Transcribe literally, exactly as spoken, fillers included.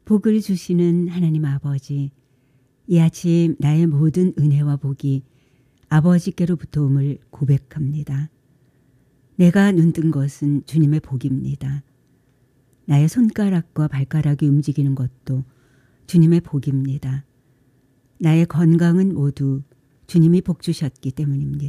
복을 주시는 하나님 아버지, 이 아침 나의 모든 은혜와 복이 아버지께로부터 옴을 고백합니다. 내가 눈뜬 것은 주님의 복입니다. 나의 손가락과 발가락이 움직이는 것도 주님의 복입니다. 나의 건강은 모두 주님이 복 주셨기 때문입니다.